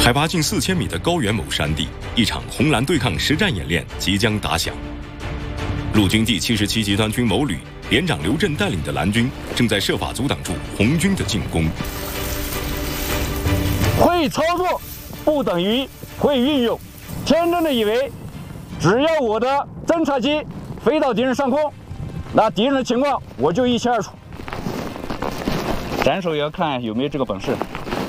海拔近4000米的高原某山地，一场红蓝对抗实战演练即将打响。陆军第77集团军某旅连长刘震带领的蓝军正在设法阻挡住红军的进攻。 会操作不等于会运用，天真的以为只要我的侦察机飞到敌人上空，那敌人的情况我就一清二楚。斩首也要看有没有这个本事。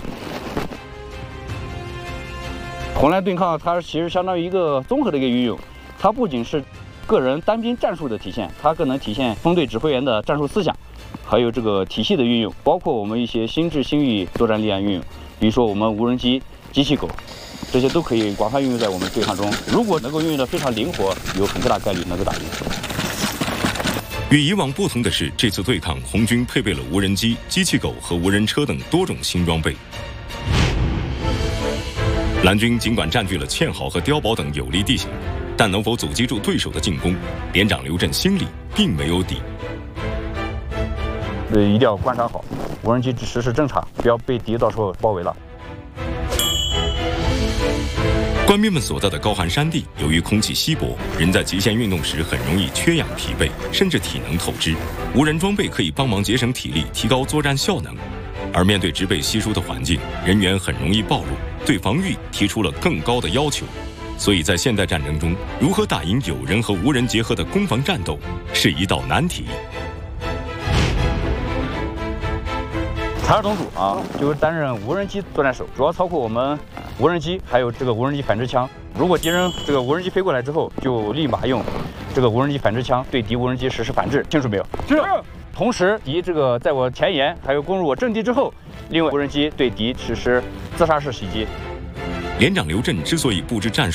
红蓝对抗它其实相当于一个综合的一个运用，它不仅是个人单兵战术的体现，它更能体现分队指挥员的战术思想，还有这个体系的运用，包括我们一些新智新预作战力量运用，比如说我们无人机、机器狗，这些都可以广泛运用在我们对抗中。如果能够运用得非常灵活，有很大概率能够打赢。 与以往不同的是，这次对抗红军配备了无人机、机器狗和无人车等多种新装备。蓝军尽管占据了堑壕和碉堡等有利地形，但能否阻击住对手的进攻，连长刘震心里并没有底。 一定要观察好，无人机实施侦察，不要被敌到时候包围了。 官兵们所在的高寒山地，由于空气稀薄，人在极限运动时很容易缺氧疲惫，甚至体能透支。无人装备可以帮忙节省体力，提高作战效能。而面对植被稀疏的环境，人员很容易暴露，对防御提出了更高的要求。所以在现代战争中，如何打赢有人和无人结合的攻防战斗，是一道难题。 采耳总组就是担任无人机作战手，主要操控我们无人机，还有这个无人机反制枪。如果敌人这个无人机飞过来之后，就立马用这个无人机反制枪对敌无人机实施反制，清楚没有？是。同时，敌这个在我前沿还有攻入我阵地之后，另外无人机对敌实施自杀式袭击。 连长刘震之所以布置战术